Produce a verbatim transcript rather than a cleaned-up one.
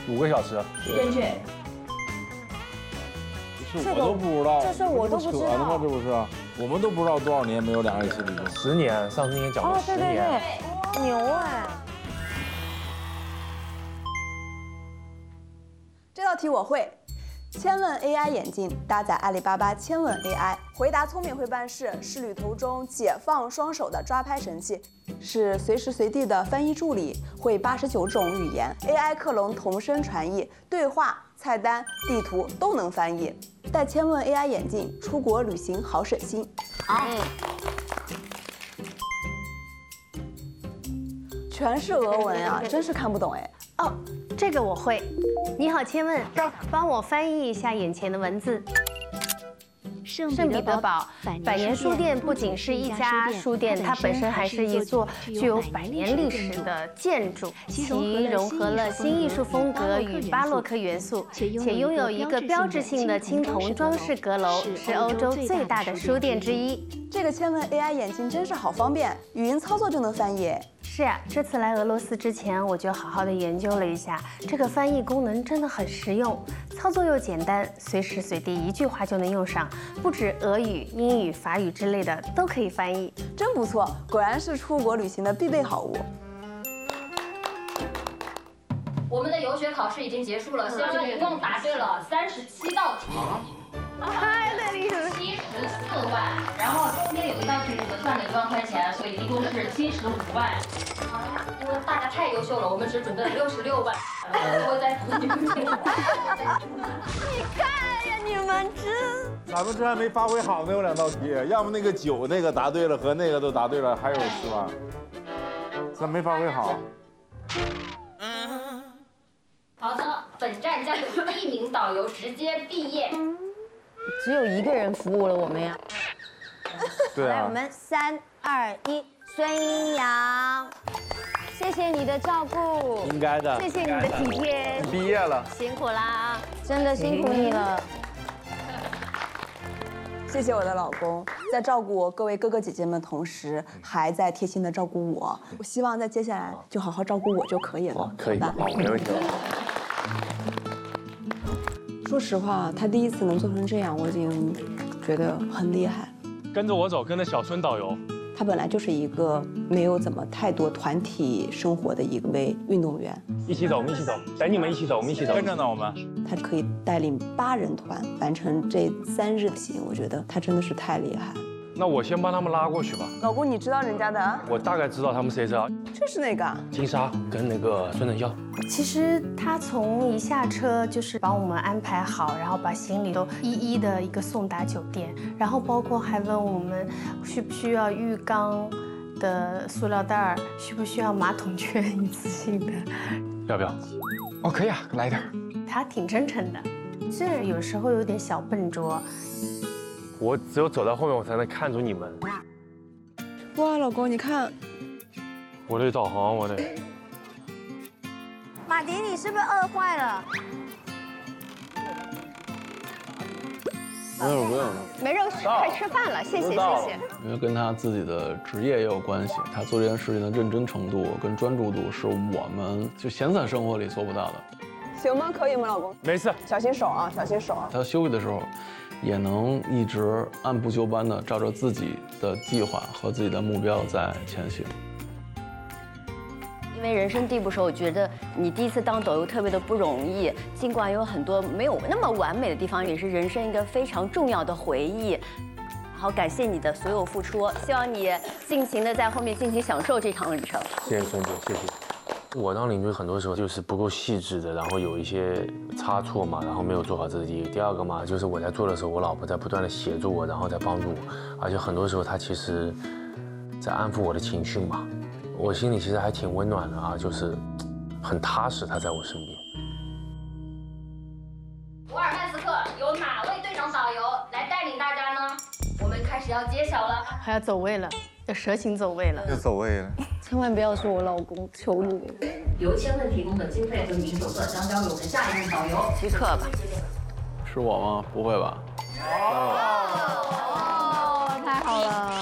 五个小时。 正确。 这我都不知道， 这事我都不知道吗？这不是，我们都不知道多少年没有两岸一起旅行。 十年，上次那天讲哦了，十对对年。 对，牛哎！ 这道题我会。千问 A I 眼镜搭载阿里巴巴千问 A I， 回答聪明会办事，是旅途中解放双手的抓拍神器，是随时随地的翻译助理，会八十九种语言 ，A I 克隆同声传译，对话、菜单、地图都能翻译。戴千问 A I 眼镜，出国旅行好省心。 好， 全是俄文啊，真是看不懂哎。 哦，这个我会。你好，千问，帮我翻译一下眼前的文字。圣彼得堡百年书店不仅是一家书店，它本身还是一座具有百年历史的建筑，其融合了新艺术风格与巴洛克元素，且拥有一个标志性的青铜装饰阁楼，是欧洲最大的书店之一。 这个千问 A I 眼镜真是好方便，语音操作就能翻译。 是呀，这次来俄罗斯之前，我就好好的研究了一下，这个翻译功能真的很实用，操作又简单，随时随地一句话就能用上，不止俄语、英语、法语之类的都可以翻译， 真不错，果然是出国旅行的必备好物。 我们的游学考试已经结束了，希望你一共答对了三十七道题。 太厉害了， 七十四万，然后中间有一道题我们算了一万块钱，所以一共是七十五万。因为大家太优秀了，我们只准备了六十六万，我再补你们这个。 你看呀，你们这…… 咱们这还没发挥好呢，有两道题，要么那个酒那个答对了和那个都答对了，还有四万，咱没发挥好。 好的，本站将有一名导游直接毕业。 只有一个人服务了我们呀。来， 对啊我。们三二一，孙杨，谢谢你的照顾， 应该的。 谢谢你的体贴， 毕业了。 辛苦啦，真的辛苦你了。 谢谢我的老公，在照顾我各位哥哥姐姐们的同时，还在贴心的照顾我。我希望在接下来就好好照顾我就可以了。 可以， 好吧好，没问题了。 说实话，他第一次能做成这样，我已经觉得很厉害。 跟着我走，跟着小孙导游。 他本来就是一个没有怎么太多团体生活的一位运动员， 一起走，我们一起走，等你们一起走，我们一起走。 跟着呢，我们。 他可以带领八人团完成这三日行，我觉得他真的是太厉害。 那我先帮他们拉过去吧。 老公，你知道人家的？ 我大概知道他们谁知道。 这是哪个？ 金莎跟那个孙成孝。 其实他从一下车就是帮我们安排好，然后把行李都一一的一个送达酒店，然后包括还问我们需不需要浴缸的塑料袋儿，需不需要马桶圈一次性的。 要不要？哦，可以啊，来一点。 他挺真诚的，是有时候有点小笨拙。 我只有走到后面，我才能看住你们。 哇，老公，你看， 我得导航，我得。 马迪，你是不是饿坏了？ 没有没有， 没肉吃，快吃饭了，谢谢谢谢。 因为跟他自己的职业也有关系，他做这件事情的认真程度跟专注度是我们就闲散生活里做不到的。 行吗？可以吗，老公？ 没事， 小心手啊，小心手啊。 他休息的时候，也能一直按部就班的照着自己的计划和自己的目标在前行。 因为人生地不熟，我觉得你第一次当导游特别的不容易，尽管有很多没有那么完美的地方，也是人生一个非常重要的回忆。好，感谢你的所有付出，希望你尽情的在后面尽情享受这场旅程。 谢谢孙姐，谢谢。我当领队很多时候就是不够细致的，然后有一些差错嘛，然后没有做好自己。第二个嘛，就是我在做的时候，我老婆在不断的协助我，然后在帮助我，而且很多时候她其实在安抚我的情绪嘛，我心里其实还挺温暖的啊，就是很踏实，她在我身边。 博尔曼斯克由哪位队长导游来带领大家呢？我们开始要揭晓了， 还要走位了，要蛇形走位了。 又走位了。 千万不要是我老公，求你。 由千问提供的经费和语音手册将交给我们下一任导游。 即刻吧。 是我吗？不会吧？ 哦，太好了。